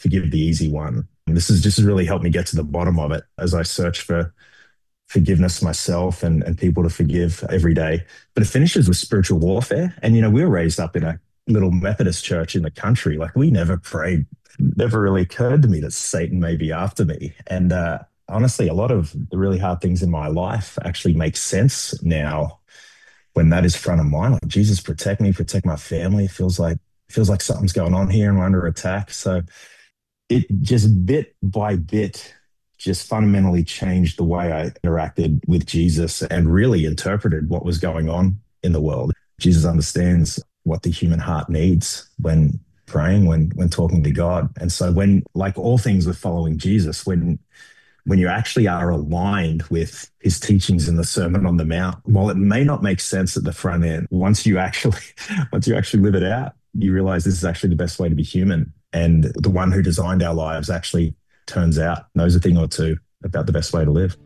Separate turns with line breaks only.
forgive the easy one. And this has just really helped me get to the bottom of it as I search for forgiveness myself and people to forgive every day. But it finishes with spiritual warfare. And, we were raised up in a little Methodist church in the country. Like we never prayed, never really occurred to me that Satan may be after me. And honestly, a lot of the really hard things in my life actually make sense now when that is front of mind. Like Jesus, protect me, protect my family. It feels like something's going on here and we're under attack. So it just bit by bit just fundamentally changed the way I interacted with Jesus and really interpreted what was going on in the world. Jesus understands what the human heart needs when praying, when talking to God. And so when, like all things with following Jesus, when you actually are aligned with his teachings in the Sermon on the Mount, while it may not make sense at the front end, once you actually live it out, you realize this is actually the best way to be human. And the one who designed our lives actually turns out knows a thing or two about the best way to live.